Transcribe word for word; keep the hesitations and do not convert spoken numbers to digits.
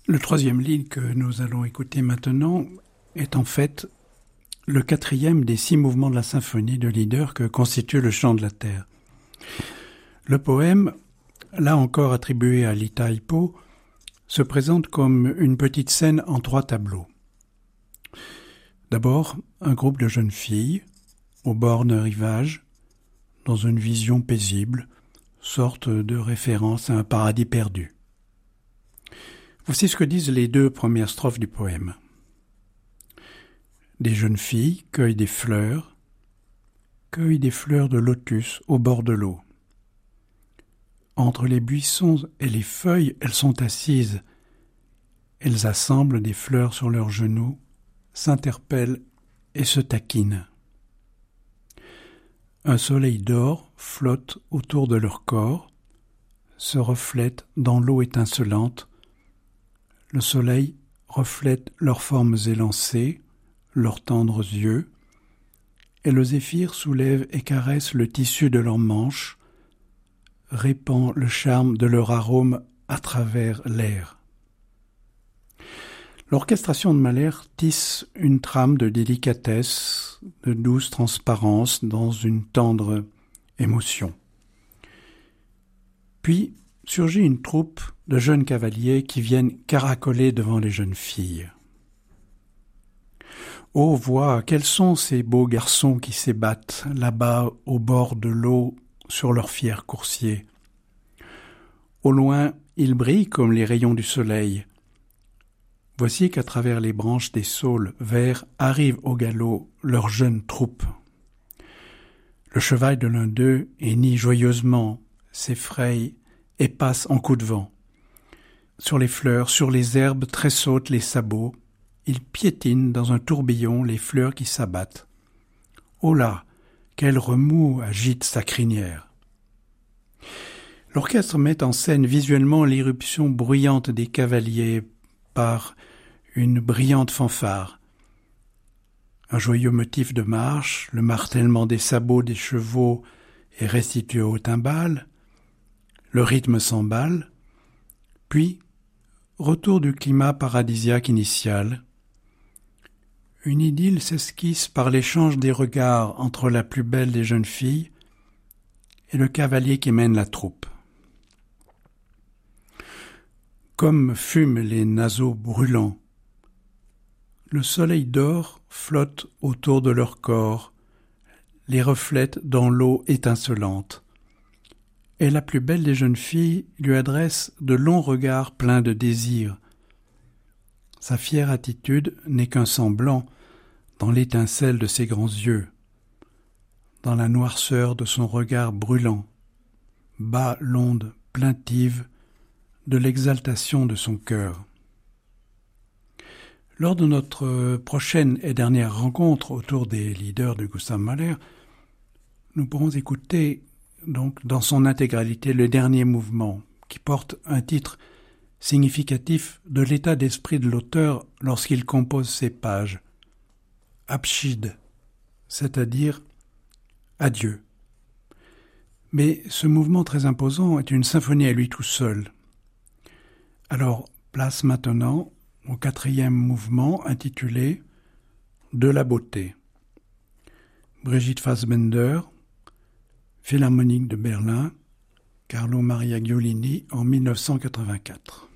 Le troisième lied que nous allons écouter maintenant est en fait le quatrième des six mouvements de la symphonie de Lieder que constitue le chant de la terre. Le poème, là encore attribué à Lita Hippo, se présente comme une petite scène en trois tableaux. D'abord, un groupe de jeunes filles, au bord d'un rivage, dans une vision paisible, sorte de référence à un paradis perdu. Voici ce que disent les deux premières strophes du poème. Des jeunes filles cueillent des fleurs, cueillent des fleurs de lotus au bord de l'eau. Entre les buissons et les feuilles, elles sont assises. Elles assemblent des fleurs sur leurs genoux, s'interpellent et se taquinent. Un soleil d'or flotte autour de leur corps, se reflète dans l'eau étincelante. Le soleil reflète leurs formes élancées, leurs tendres yeux, et le zéphyr soulève et caresse le tissu de leurs manches, répand le charme de leur arôme à travers l'air. L'orchestration de Mahler tisse une trame de délicatesse, de douce transparence dans une tendre émotion. Puis surgit une troupe de jeunes cavaliers qui viennent caracoler devant les jeunes filles. Oh, vois, quels sont ces beaux garçons qui s'ébattent là-bas au bord de l'eau sur leurs fiers coursiers. Au loin, ils brillent comme les rayons du soleil. Voici qu'à travers les branches des saules verts arrive au galop leur jeune troupe. Le cheval de l'un d'eux hennit joyeusement, s'effraie et passe en coup de vent. Sur les fleurs, sur les herbes tressautent les sabots. Il piétine dans un tourbillon les fleurs qui s'abattent. Oh là, quel remous agite sa crinière. L'orchestre met en scène visuellement l'irruption bruyante des cavaliers par une brillante fanfare. Un joyeux motif de marche, le martèlement des sabots des chevaux est restitué au timbales, le rythme s'emballe, puis retour du climat paradisiaque initial. Une idylle s'esquisse par l'échange des regards entre la plus belle des jeunes filles et le cavalier qui mène la troupe. Comme fument les naseaux brûlants, le soleil d'or flotte autour de leur corps, les reflète dans l'eau étincelante. Et la plus belle des jeunes filles lui adresse de longs regards pleins de désir. Sa fière attitude n'est qu'un semblant dans l'étincelle de ses grands yeux, dans la noirceur de son regard brûlant, bat l'onde plaintive de l'exaltation de son cœur. Lors de notre prochaine et dernière rencontre autour des leaders de Gustav Mahler, nous pourrons écouter donc dans son intégralité le dernier mouvement, qui porte un titre significatif de l'état d'esprit de l'auteur lorsqu'il compose ces pages. Abschied, c'est-à-dire adieu. Mais ce mouvement très imposant est une symphonie à lui tout seul. Alors, place maintenant au quatrième mouvement intitulé « De la beauté ». Brigitte Fassbender, Philharmonique de Berlin, Carlo Maria Giulini en mille neuf cent quatre-vingt-quatre.